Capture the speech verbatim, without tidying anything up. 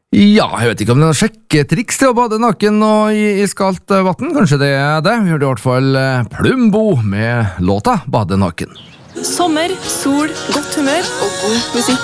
Ja, jeg vet ikke om det er noe sjekketriks til å bade naken og i iskaldt vatten. Kanskje det er det. Vi hørte i hvert fall eh, Plumbo med låta Bade naken. Sommer, sol, godt humør og god musikk.